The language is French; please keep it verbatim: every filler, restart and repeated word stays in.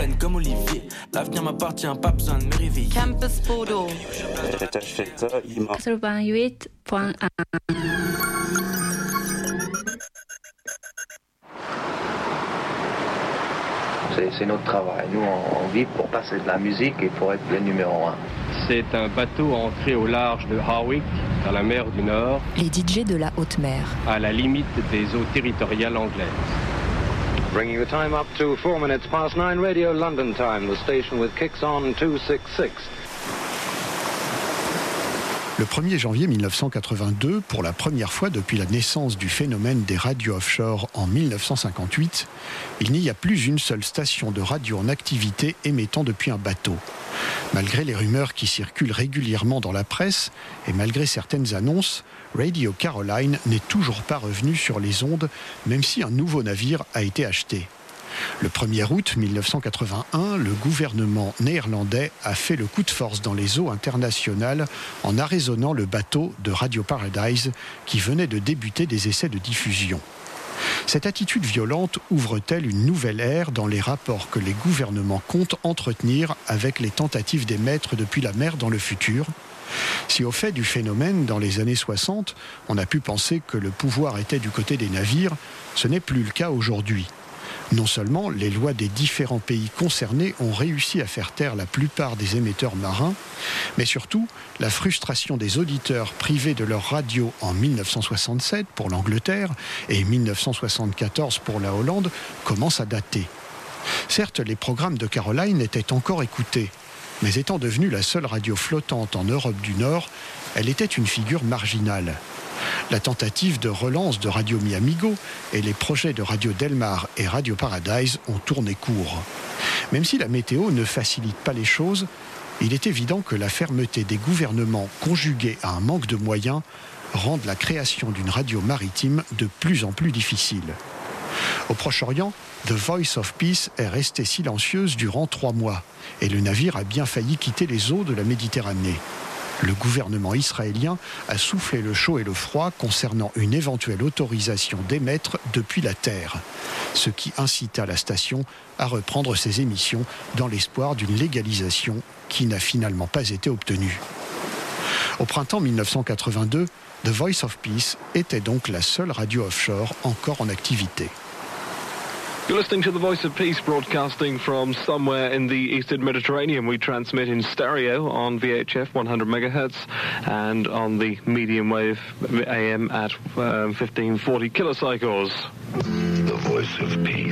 peine comme Olivier. L'avenir m'appartient, pas besoin de me réveiller. Campus Bordeaux. quatre-vingt-huit point un. C'est, c'est notre travail. Nous, on, on vit pour passer de la musique et pour être le numéro un. C'est un bateau ancré au large de Harwich, dans la mer du Nord. Les D J de la haute mer. À la limite des eaux territoriales anglaises. Bringing the time up to four minutes past nine, Radio London time, the station with kicks on two sixty-six. Le premier janvier mille neuf cent quatre-vingt-deux, pour la première fois depuis la naissance du phénomène des radios offshore en mille neuf cent cinquante-huit, il n'y a plus une seule station de radio en activité émettant depuis un bateau. Malgré les rumeurs qui circulent régulièrement dans la presse et malgré certaines annonces, Radio Caroline n'est toujours pas revenu sur les ondes, même si un nouveau navire a été acheté. Le premier août mille neuf cent quatre-vingt-un, le gouvernement néerlandais a fait le coup de force dans les eaux internationales en arraisonnant le bateau de Radio Paradise qui venait de débuter des essais de diffusion. Cette attitude violente ouvre-t-elle une nouvelle ère dans les rapports que les gouvernements comptent entretenir avec les tentatives d'émettre depuis la mer dans le futur ? Si au fait du phénomène, dans les années soixante, on a pu penser que le pouvoir était du côté des navires, ce n'est plus le cas aujourd'hui. Non seulement les lois des différents pays concernés ont réussi à faire taire la plupart des émetteurs marins, mais surtout, la frustration des auditeurs privés de leur radio en mille neuf cent soixante-sept pour l'Angleterre et mille neuf cent soixante-quatorze pour la Hollande commence à dater. Certes, les programmes de Caroline étaient encore écoutés, mais étant devenue la seule radio flottante en Europe du Nord, elle était une figure marginale. La tentative de relance de Radio Mi-Amigo et les projets de Radio Delmar et Radio Paradise ont tourné court. Même si la météo ne facilite pas les choses, il est évident que la fermeté des gouvernements conjuguée à un manque de moyens rendent la création d'une radio maritime de plus en plus difficile. Au Proche-Orient, The Voice of Peace est restée silencieuse durant trois mois et le navire a bien failli quitter les eaux de la Méditerranée. Le gouvernement israélien a soufflé le chaud et le froid concernant une éventuelle autorisation d'émettre depuis la terre, ce qui incita la station à reprendre ses émissions dans l'espoir d'une légalisation qui n'a finalement pas été obtenue. Au printemps mille neuf cent quatre-vingt-deux, The Voice of Peace était donc la seule radio offshore encore en activité. You're listening to the Voice of Peace, broadcasting from somewhere in the Eastern Mediterranean. We transmit in stereo on V H F one hundred megahertz and on the medium wave A M at um, fifteen forty kilocycles. The Voice of Peace.